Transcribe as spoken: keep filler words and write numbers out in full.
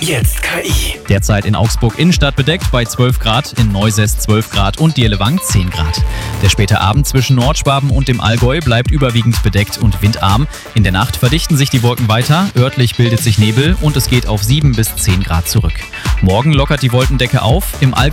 Jetzt K I. Derzeit in Augsburg Innenstadt bedeckt bei zwölf Grad, in Neusäß zwölf Grad und Dirlewang zehn Grad. Der späte Abend zwischen Nordschwaben und dem Allgäu bleibt überwiegend bedeckt und windarm. In der Nacht verdichten sich die Wolken weiter, örtlich bildet sich Nebel und es geht auf sieben bis zehn Grad zurück. Morgen lockert die Wolkendecke auf, im Allgäu